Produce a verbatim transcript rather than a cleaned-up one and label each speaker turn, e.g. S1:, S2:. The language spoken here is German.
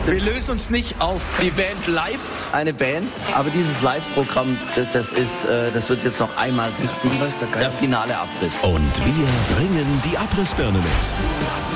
S1: Wir lösen uns nicht auf. Die Band bleibt eine Band, aber dieses Live-Programm, das, das ist, äh, das wird jetzt noch einmal richtig. Was ist der, der finale Abriss.
S2: Und wir bringen die Abrissbirne mit.